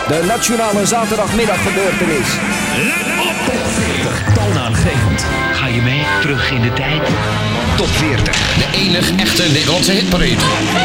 De nationale zaterdagmiddaggebeurtenis. Let op! Top 40. Toonaangevend. Ga je mee terug in de tijd? Top 40. De enige echte Nederlandse hitparade.